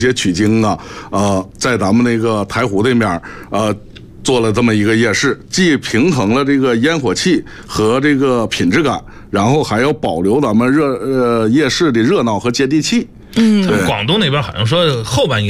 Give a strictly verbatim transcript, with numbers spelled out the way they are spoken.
些取经啊，呃，在咱们那个台湖那边，呃，做了这么一个夜市，既平衡了这个烟火气和这个品质感，然后还要保留咱们热呃夜市的热闹和接地气。 嗯，广东那边好像说后半夜